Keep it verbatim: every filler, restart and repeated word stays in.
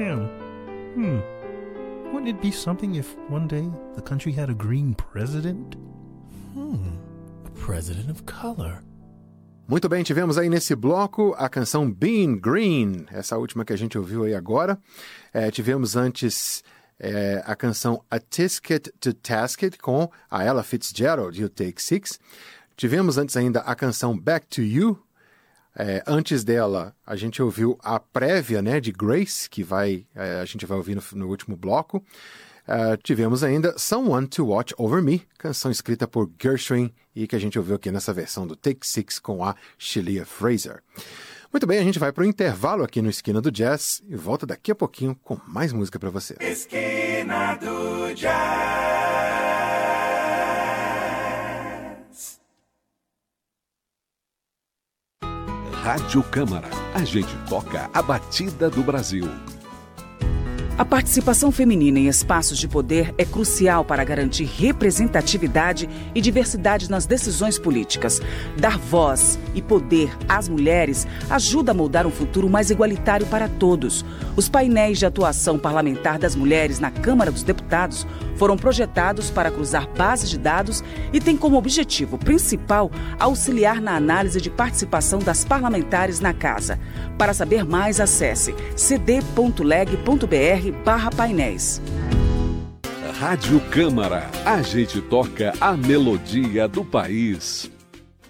Damn. Hmm. Wouldn't it be something if one day the country had a green president? Hmm. A president of color. Muito bem, tivemos aí nesse bloco a canção Being Green, essa última que a gente ouviu aí agora. É, tivemos antes é, a canção A Tisket to Tasket com a Ella Fitzgerald e o Take Six. Tivemos antes ainda a canção Back to You. É, antes dela, a gente ouviu a prévia, né, de Grace, que vai, é, a gente vai ouvir no, no último bloco. Uh, tivemos ainda Someone to Watch Over Me, canção escrita por Gershwin e que a gente ouviu aqui nessa versão do Take Six com a Shelia Fraser. Muito bem, a gente vai para o intervalo aqui no Esquina do Jazz e volta daqui a pouquinho com mais música para você. Esquina do Jazz. Rádio Câmara. A gente toca a batida do Brasil. A participação feminina em espaços de poder é crucial para garantir representatividade e diversidade nas decisões políticas. Dar voz e poder às mulheres ajuda a moldar um futuro mais igualitário para todos. Os painéis de atuação parlamentar das mulheres na Câmara dos Deputados foram projetados para cruzar bases de dados e têm como objetivo principal auxiliar na análise de participação das parlamentares na Casa. Para saber mais, acesse cd.leg.br barra painéis. Rádio Câmara. A gente toca a melodia do país.